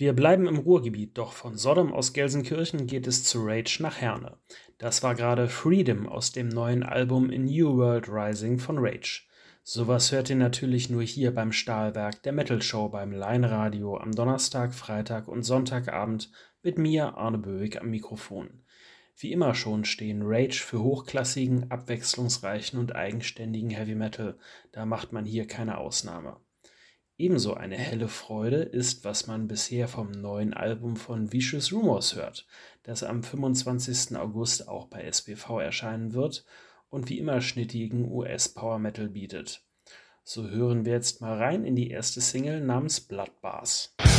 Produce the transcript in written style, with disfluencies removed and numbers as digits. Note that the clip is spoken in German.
Wir bleiben im Ruhrgebiet, doch von Sodom aus Gelsenkirchen geht es zu Rage nach Herne. Das war gerade Freedom aus dem neuen Album In New World Rising von Rage. Sowas hört ihr natürlich nur hier beim Stahlwerk der Metal Show beim Line-Radio am Donnerstag, Freitag und Sonntagabend mit mir, Arne Böwig, am Mikrofon. Wie immer schon stehen Rage für hochklassigen, abwechslungsreichen und eigenständigen Heavy Metal, da macht man hier keine Ausnahme. Ebenso eine helle Freude ist, was man bisher vom neuen Album von Vicious Rumors hört, das am 25. August auch bei SPV erscheinen wird und wie immer schnittigen US-Power Metal bietet. So hören wir jetzt mal rein in die erste Single namens Bloodbath.